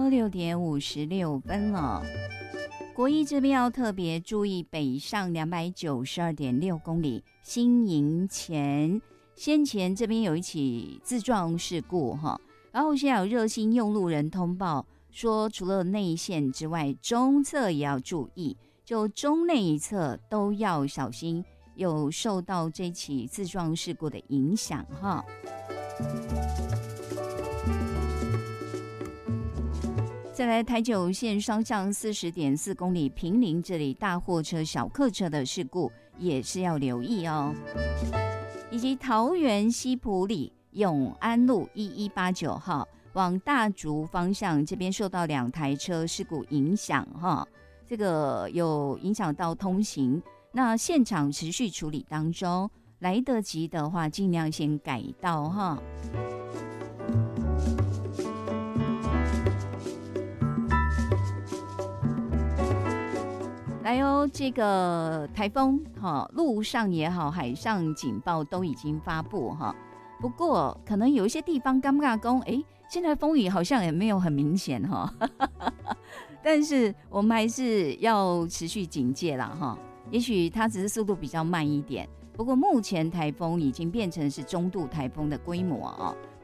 6点56分了。国一这边要特别注意北上292.6公里新营前，先前这边有一起自撞事故哈，然后现在有热心用路人通报说，除了内线之外，中侧也要注意，就中内一侧都要小心，有受到这起自撞事故的影响哈。再来台九线双向40.4公里坪林这里大货车小客车的事故也是要留意哦，以及桃园西埔里永安路1189号往大竹方向这边受到2台车事故影响哈，这个有影响到通行，那现场持续处理当中，来得及的话尽量先改道哈。来哦，这个台风陆上也好，海上警报都已经发布哈。不过可能有一些地方尴尬说，现在风雨好像也没有很明显哈，但是我们还是要持续警戒啦哈。也许它只是速度比较慢一点，不过目前台风已经变成是中度台风的规模哦。